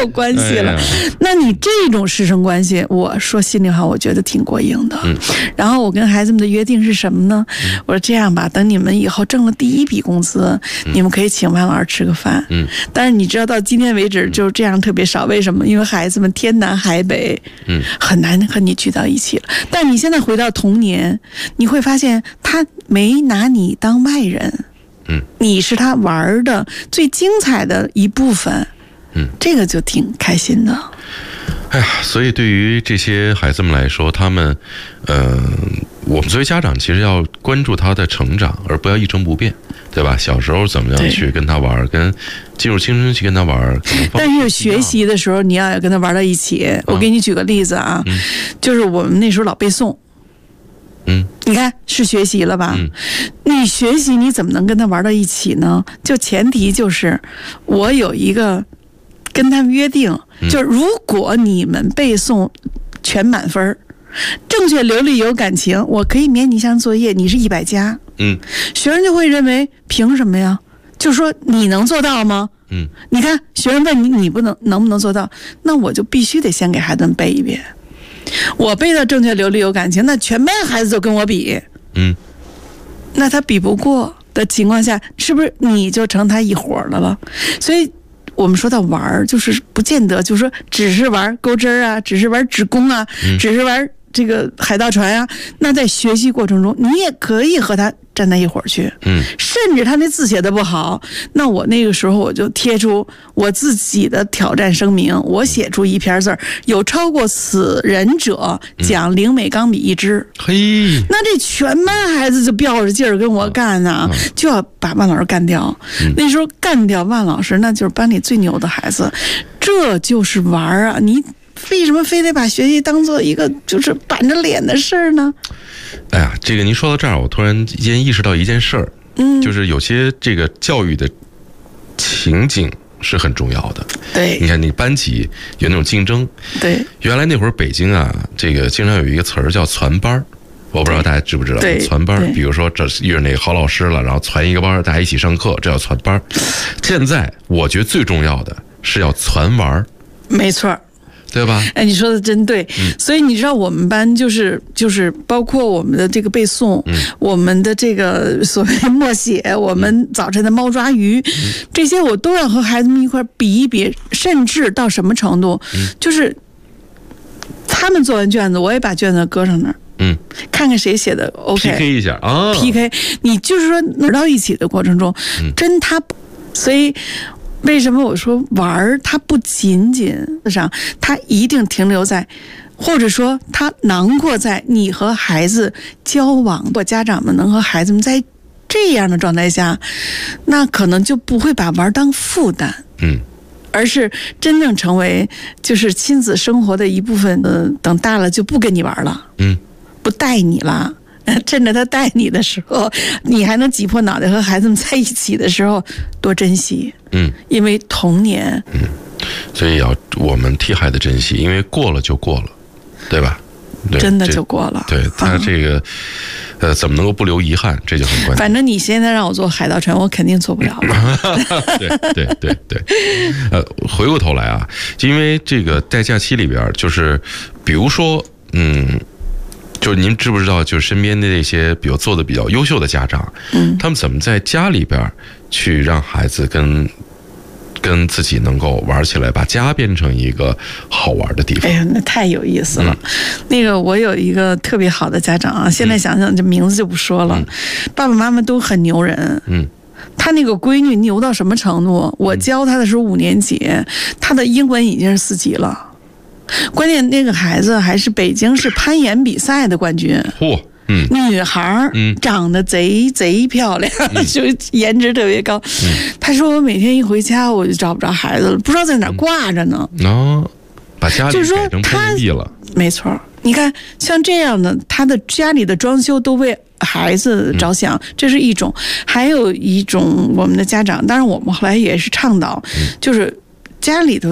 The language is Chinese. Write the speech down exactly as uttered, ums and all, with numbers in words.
有关系了。哎、那你这种师生关系，我说心里话，我觉得挺过硬的。嗯、然后我跟孩子们的约定是什么呢？嗯、我说这样吧，等你们以后挣了第一笔工资，嗯、你们可以请万老师吃个饭。嗯，但是你知道到今天为止就这样特别少，为什么？因为孩子们天南海北，嗯，很难和你聚到一起了。但你现在回到童年，你会发现他没拿你当外人。嗯，你是他玩的最精彩的一部分，嗯，这个就挺开心的。 哎呀，所以对于这些孩子们来说，他们，呃，我们作为家长，其实要关注他的成长，而不要一成不变，对吧？小时候怎么样去跟他玩，跟进入青春期跟他玩。 但是学习的时候，你要跟他玩到一起。嗯、我给你举个例子啊，嗯、就是我们那时候老背诵。嗯，你看是学习了吧？嗯，你学习你怎么能跟他玩到一起呢？就前提就是我有一个跟他们约定，嗯、就是如果你们背诵全满分，正确流利有感情，我可以免你一项作业，你是一百加。嗯，学生就会认为凭什么呀？就说你能做到吗？嗯，你看学生问你，你不能能不能做到？那我就必须得先给孩子们背一遍。我背的正确流利有感情，那全班孩子都跟我比，嗯，那他比不过的情况下，是不是你就成他一伙的了？所以我们说到玩，就是不见得就是说只是玩钩针啊，只是玩指弓啊，嗯、只是玩这个海盗船啊。那在学习过程中，你也可以和他站在一伙儿去，嗯，甚至他那字写的不好，那我那个时候我就贴出我自己的挑战声明，我写出一篇字儿，有超过此人者，奖零美钢笔一支。嘿、嗯，那这全班孩子就飙着劲儿跟我干呐、啊，嗯、就要把万老师干掉。嗯、那时候干掉万老师，那就是班里最牛的孩子，这就是玩啊！你为什么非得把学习当做一个就是板着脸的事儿呢？ 哎呀，这个您说到这儿，我突然间意识到一件事儿，嗯，就是有些这个教育的情景是很重要的。 对， 你看你班级有那种竞争， 对， 原来那会儿北京啊，这个经常有一个词儿叫传班儿，我不知道大家知不知道？传班儿，比如说这遇着哪个好老师了，然后传一个班，大家一起上课，这叫传班儿。现在我觉得最重要的是要传玩儿， 没错。 对吧？ 哎，你说的真对。嗯、所以你知道我们班就是就是包括我们的这个背诵，嗯、我们的这个所谓默写，我们早晨的猫抓鱼，嗯、这些我都要和孩子们一块比一比，甚至到什么程度，嗯、就是他们做完卷子，我也把卷子搁上那儿。嗯，看看谁写的 OK，P K 一下啊 ，P K， 你就是说玩到一起的过程中，嗯、真他，所以。为什么我说玩它不仅仅上，它一定停留在，或者说它囊括在你和孩子交往，或家长们能和孩子们在这样的状态下，那可能就不会把玩当负担，嗯，而是真正成为就是亲子生活的一部分。呃，等大了就不跟你玩了，嗯，不带你了。趁着他带你的时候，你还能挤破脑袋和孩子们在一起的时候，多珍惜。嗯，因为童年。嗯， 所以要我们替孩子珍惜，因为过了就过了，对吧？对， 真的就过了。 对他这个，嗯、呃，怎么能够不留遗憾？这就很关键。 反正你现在让我做海盗船，我肯定做不了了。 对对对对。呃，回过头来啊，因为这个在假期里边，就是比如说，嗯。就是您知不知道，就是身边的那些比如做的比较优秀的家长，嗯，他们怎么在家里边去让孩子跟跟自己能够玩起来，把家变成一个好玩的地方？ 哎呀，那太有意思了。嗯、那个我有一个特别好的家长啊，现在想想这名字就不说了，嗯、爸爸妈妈都很牛人，嗯。他那个闺女牛到什么程度？我教他的时候五年级，他的英文已经是四级了。关键那个孩子还是北京市攀岩比赛的冠军，嚯，嗯，女孩，嗯，长得贼贼漂亮，嗯、就颜值特别高。嗯、他说我每天一回家我就找不着孩子了，不知道在哪挂着呢。 哦，把家里改成攀岩地了。 没错，你看像这样的，他的家里的装修都为孩子着想，嗯、这是一种；还有一种我们的家长，当然我们后来也是倡导，嗯、就是家里头。